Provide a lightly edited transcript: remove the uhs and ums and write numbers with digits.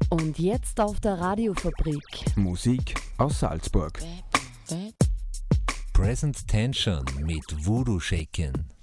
Und jetzt auf der Radiofabrik. Musik aus Salzburg. Present Tension mit Voodoo Shaken.